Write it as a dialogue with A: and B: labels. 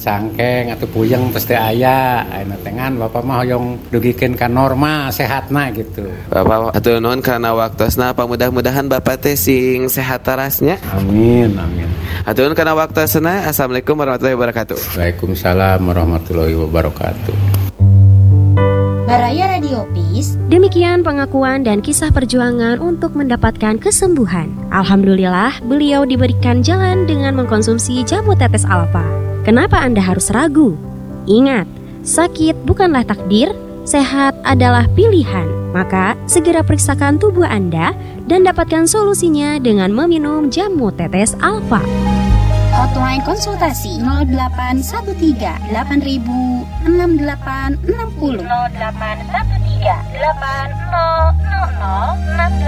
A: cangkeng atau puyeng pasti aya. Ayeuna tengan Bapak mah hoyong dugikeun ka norma sehatna gitu.
B: Bapak atuh nuhun kana waktosna, mudah-mudahan Bapak teh sing sehat tarasnya.
A: Amin.
B: Atuh nuhun kana waktosna. Assalamualaikum warahmatullahi wabarakatuh.
A: Waalaikumsalam warahmatullahi wabarakatuh.
C: Baraya Radio Peace.
D: Demikian pengakuan dan kisah perjuangan untuk mendapatkan kesembuhan. Alhamdulillah, beliau diberikan jalan dengan mengkonsumsi jamu tetes alfa. Kenapa Anda harus ragu? Ingat, sakit bukanlah takdir, sehat adalah pilihan. Maka, segera periksakan tubuh Anda dan dapatkan solusinya dengan meminum jamu tetes alfa.
C: Hotline konsultasi 0813 8000 6860 0813 8000 6860.